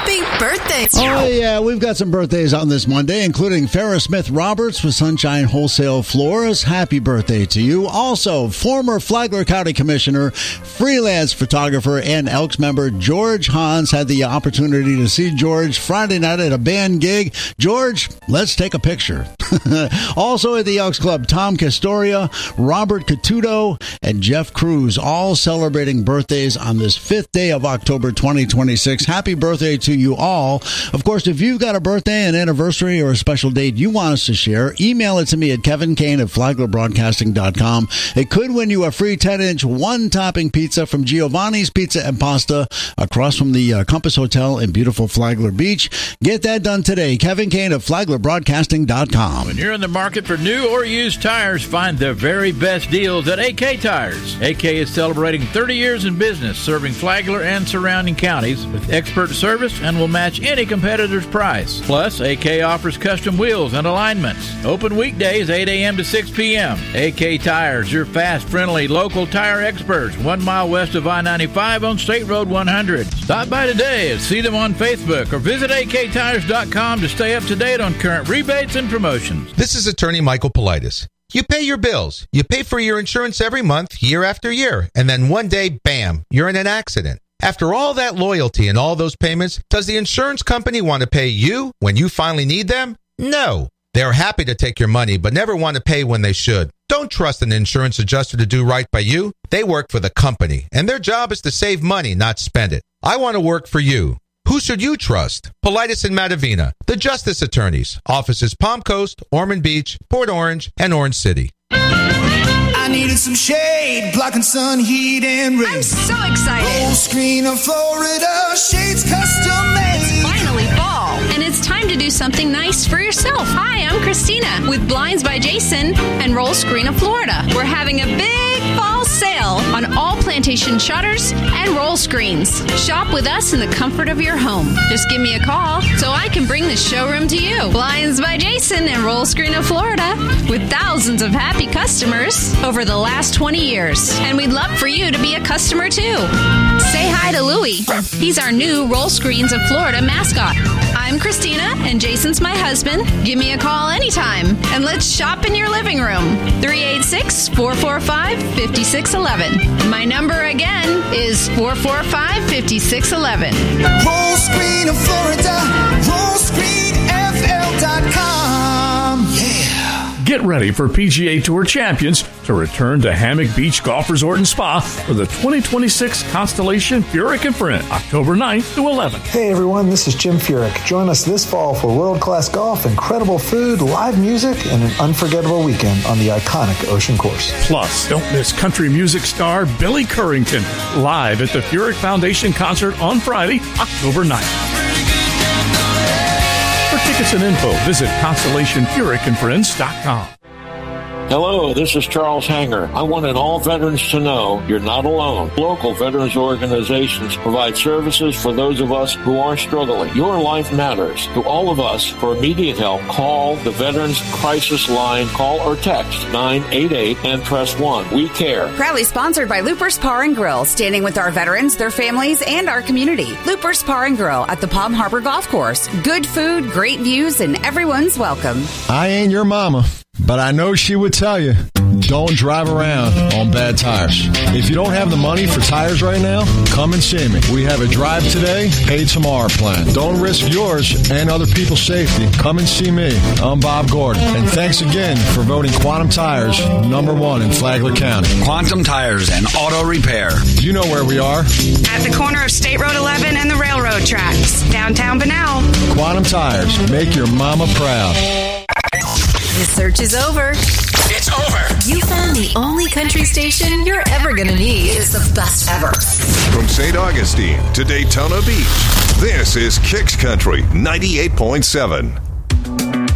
Happy birthday. Oh, yeah, we've got some birthdays on this Monday, including Farrah Smith Roberts with Sunshine Wholesale Floors. Happy birthday to you. Also, former Flagler County Commissioner, freelance photographer, and Elks member George Hans had the opportunity to see George Friday night at a band gig. George, let's take a picture. Also at the Elks Club, Tom Castoria, Robert Catuto, and Jeff Cruz, all celebrating birthdays on this 5th day of October 2026. Happy birthday to you all. Of course, if you've got a birthday, an anniversary, or a special date you want us to share, email it to me at kevinkane@flaglerbroadcasting.com. It could win you a free 10-inch one-topping pizza from Giovanni's Pizza and Pasta across from the Compass Hotel in beautiful Flagler Beach. Get that done today. Kevin Kane at flaglerbroadcasting.com. When you're in the market for new or used tires, find the very best deals at AK Tires. AK is celebrating 30 years in business, serving Flagler and surrounding counties with expert service and will match any competitor's price. Plus, AK offers custom wheels and alignments. Open weekdays 8 a.m. to 6 p.m. AK Tires, your fast, friendly, local tire experts, 1 mile west of I-95 on State Road 100. Stop by today and see them on Facebook or visit aktires.com to stay up to date on current rebates and promotions. This is attorney Michael Politis. You pay your bills. You pay for your insurance every month, year after year. And then one day, bam, you're in an accident. After all that loyalty and all those payments, does the insurance company want to pay you when you finally need them? No. They're happy to take your money, but never want to pay when they should. Don't trust an insurance adjuster to do right by you. They work for the company, and their job is to save money, not spend it. I want to work for you. Who should you trust? Politis and Matavina, the Justice Attorneys. Offices Palm Coast, Ormond Beach, Port Orange, and Orange City. I needed some shade, blocking sun, heat, and rain. I'm so excited. Full screen of Florida, shades custom made. It's finally fall, and it's time to do something nice for yourself. Hi, I'm Christina with Blinds by Jason and Roll Screen of Florida. We're having a big fall sale on all plantation shutters and roll screens. Shop with us in the comfort of your home. Just give me a call so I can bring the showroom to you. Blinds by Jason and Roll Screen of Florida with thousands of happy customers over the last 20 years. And we'd love for you to be a customer too. Say hi to Louie. He's our new Roll Screens of Florida mascot. I'm Christina and Jason's my husband. Give me a call anytime and let's shop in your living room. 386-445-5611. My number again is 445-5611. Roll Screen of Florida, rollscreenfl.com. Yeah. Get ready for PGA Tour champions to return to Hammock Beach Golf Resort and Spa for the 2026 Constellation Furyk and Friends, October 9th to 11th. Hey everyone, this is Jim Furyk. Join us this fall for world-class golf, incredible food, live music, and an unforgettable weekend on the iconic Ocean Course. Plus, don't miss country music star Billy Currington live at the Furyk Foundation concert on Friday, October 9th. For tickets and info, visit ConstellationFurykandFriends.com. Hello, this is Charles Hanger. I wanted all veterans to know you're not alone. Local veterans organizations provide services for those of us who are struggling. Your life matters. To all of us, for immediate help, call the Veterans Crisis Line. Call or text 988 and press 1. We care. Proudly sponsored by Loopers Bar and Grill, standing with our veterans, their families, and our community. Loopers Bar and Grill at the Palm Harbor Golf Course. Good food, great views, and everyone's welcome. I ain't your mama, but I know she would tell you, don't drive around on bad tires. If you don't have the money for tires right now, come and see me. We have a drive today, pay tomorrow plan. Don't risk yours and other people's safety. Come and see me. I'm Bob Gordon. And thanks again for voting Quantum Tires #1 in Flagler County. Quantum Tires and Auto Repair. You know where we are. At the corner of State Road 11 and the railroad tracks. Downtown Bunnell. Quantum Tires. Make your mama proud. The search is over. It's over. You found the only country station you're ever going to need. It's the best ever. From St. Augustine to Daytona Beach, this is Kicks Country 98.7.